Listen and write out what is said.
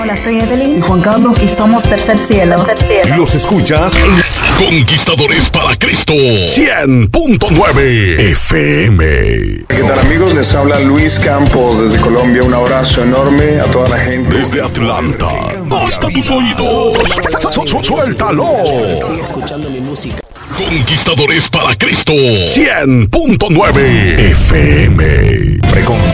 Hola, soy Evelyn y Juan Carlos y somos Tercer Cielo. Los escuchas en Conquistadores para Cristo 100.9 FM. ¿Qué tal, amigos? Les habla Luis Campos desde Colombia. Un abrazo enorme a toda la gente. Desde Atlanta hasta tus oídos. Suéltalo. Sigue escuchando mi música. Conquistadores para Cristo 100.9 FM.